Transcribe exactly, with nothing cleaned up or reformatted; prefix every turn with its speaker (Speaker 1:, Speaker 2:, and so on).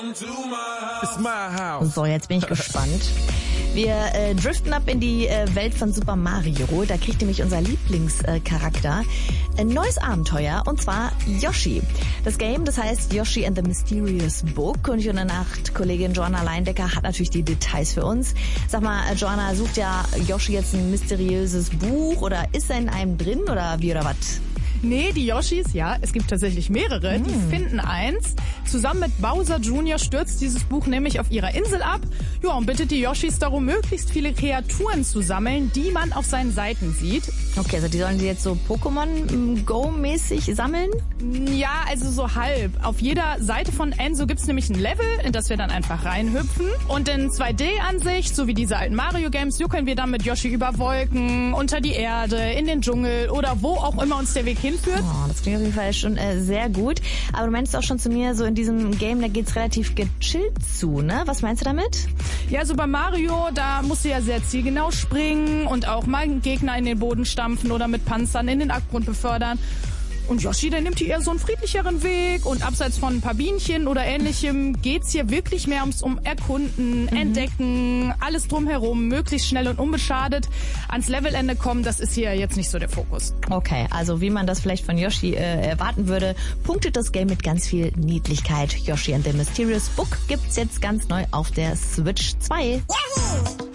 Speaker 1: It's my house.
Speaker 2: So, jetzt bin ich gespannt. Wir äh, driften ab in die äh, Welt von Super Mario. Da kriegt nämlich unser Lieblingscharakter äh, ein neues Abenteuer, und zwar Yoshi. Das Game, das heißt Yoshi and the Mysterious Book. Und Juna Nacht, Kollegin Joanna Leindecker hat natürlich die Details für uns. Sag mal, äh, Joanna, sucht ja Yoshi jetzt ein mysteriöses Buch oder ist er in einem drin oder wie oder was?
Speaker 3: Nee, die Yoshis, ja, es gibt tatsächlich mehrere,
Speaker 2: Mm.
Speaker 3: die finden eins. Zusammen mit Bowser Junior stürzt dieses Buch nämlich auf ihrer Insel ab. Ja, und bittet die Yoshis darum, möglichst viele Kreaturen zu sammeln, die man auf seinen Seiten sieht.
Speaker 2: Okay, also die sollen die jetzt so Pokémon Go-mäßig sammeln?
Speaker 3: Ja, also so halb. Auf jeder Seite von Enso gibt's nämlich ein Level, in das wir dann einfach reinhüpfen. Und in zwei D-Ansicht, so wie diese alten Mario-Games, juckeln wir dann mit Yoshi über Wolken, unter die Erde, in den Dschungel oder wo auch immer uns der Weg hinführt.
Speaker 2: Oh, das klingt auf jeden Fall schon äh, sehr gut. Aber du meinst auch schon zu mir, so in diesem Game, da geht's relativ gechillt zu, ne? Was meinst du damit?
Speaker 3: Ja, so bei Mario, da musst du ja sehr zielgenau springen und auch mal einen Gegner in den Boden stampfen oder mit Panzern in den Abgrund befördern. Und Yoshi, der nimmt hier eher so einen friedlicheren Weg und abseits von ein paar Bienchen oder ähnlichem geht's hier wirklich mehr ums um Erkunden, mhm. Entdecken, alles drumherum, möglichst schnell und unbeschadet ans Levelende kommen. Das ist hier jetzt nicht so der Fokus.
Speaker 2: Okay, also wie man das vielleicht von Yoshi äh, erwarten würde, punktet das Game mit ganz viel Niedlichkeit. Yoshi and the Mysterious Book gibt's jetzt ganz neu auf der Switch zwei.
Speaker 4: Yahoo!